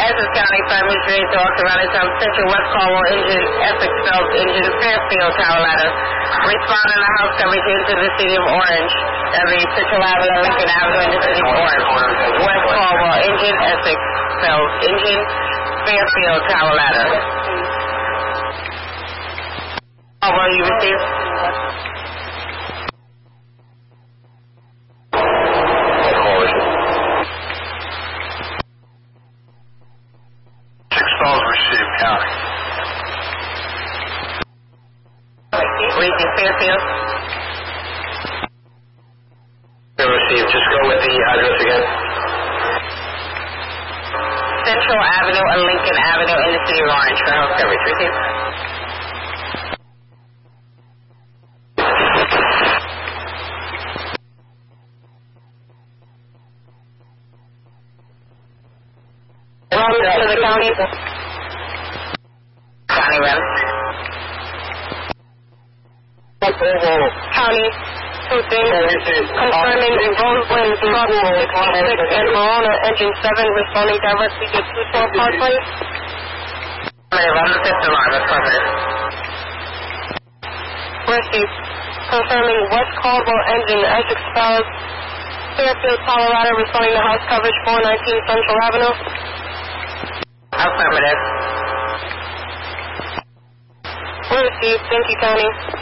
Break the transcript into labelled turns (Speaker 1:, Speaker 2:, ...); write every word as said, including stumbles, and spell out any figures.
Speaker 1: Essex County, Prime Minister Dawson, Raleigh Town, Central, West Cornwall, engine, Essex Phelps, engine, Fairfield, Tower Ladder. Respond in the house coverage into the city of Orange. That'll be Central Avenue, Lincoln Avenue, in the city of Orange. West Cornwall, engine, Essex Phelps, engine, Fairfield, Tower Ladder. Oh, will you receive?
Speaker 2: Six calls received, county.
Speaker 1: Region Fairfield.
Speaker 2: Received. Just go with the address again.
Speaker 1: Central Avenue and Lincoln Avenue in the city of Orange for house coverage. Receive. Welcome to the county. County rep. County. Two things. Confirming Roseland, Truck sixty-six and Verona, engine seven, responding directly to two twelve Parkway. Affirmative, on the fifth alarm, affirmative. Received. Confirming West Caldwell engine, Essex Phelps, Fairfield, Colorado, responding to house coverage four nineteen Central Avenue. Affirmative. Received. Thank you, County.